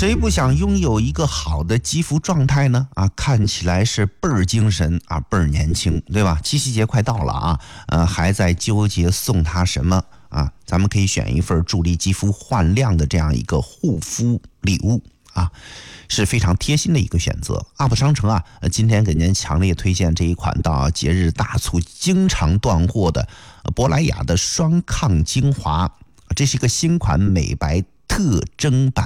谁不想拥有一个好的肌肤状态呢？看起来是倍儿精神倍儿年轻，对吧？七夕节快到了还在纠结送他什么咱们可以选一份助力肌肤焕亮的这样一个护肤礼物是非常贴心的一个选择。UP 商城今天给您强烈推荐这一款到节日大促经常断货的珀莱雅的双抗精华，这是一个新款美白特征版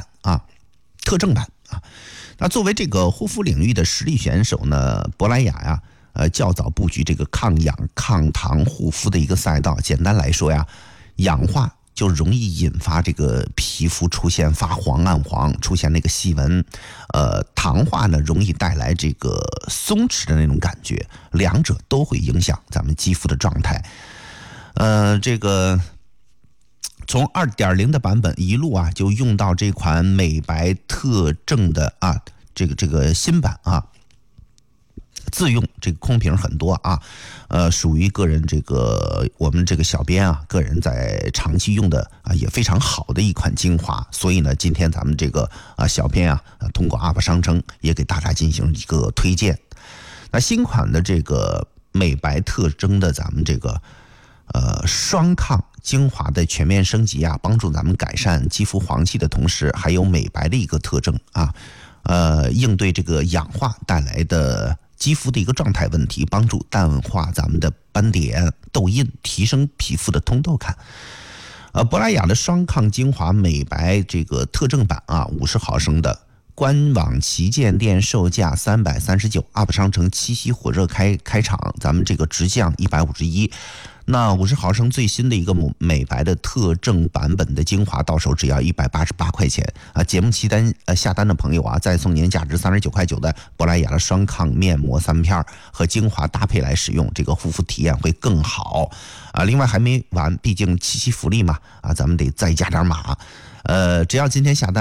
那作为这个护肤领域的实力选手呢，珀莱雅较早布局这个抗氧抗糖护肤的一个赛道。简单来说氧化就容易引发这个皮肤出现发黄暗黄，出现那个细纹，糖化呢容易带来这个松弛的那种感觉，两者都会影响咱们肌肤的状态。这个从 2.0 的版本一路就用到这款美白特证的这个新版自用这个空瓶很多属于个人我们这个小编个人在长期用的也非常好的一款精华。所以呢，今天咱们这个小编通过 UP 商城也给大家进行一个推荐。那新款的这个美白特征的咱们这个双抗精华的全面升级帮助咱们改善肌肤黄气的同时，还有美白的一个特征应对这个氧化带来的肌肤的一个状态问题，帮助淡化咱们的斑点痘印，提升皮肤的通透感。珀莱雅的双抗精华美白这个特证版50毫升的，官网旗舰店售价339，UP 商城七夕火热开场，咱们这个直降151。那50毫升最新的一个美白的特证版本的精华到手只要188块钱节目期间下单的朋友再送您价值39块9的珀莱雅的双抗面膜3片和精华搭配来使用，这个护肤体验会更好另外还没完，毕竟七夕福利嘛咱们得再加点码只要今天下单